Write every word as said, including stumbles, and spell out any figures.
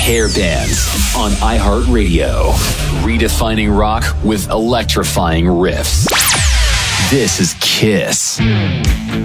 Hair Bands on iHeartRadio. Redefining rock with electrifying riffs. This is Kiss.